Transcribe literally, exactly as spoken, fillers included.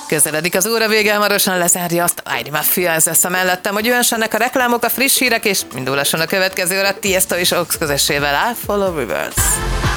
Közeledik az óra vége, hamarosan lezárja azt. Heidi Maffia, ez lesz a mellettem, hogy jöhessenek a reklámok, a friss hírek, és indulhasson a következő óra Tiesto és Ox közössével. I Follow Rivers.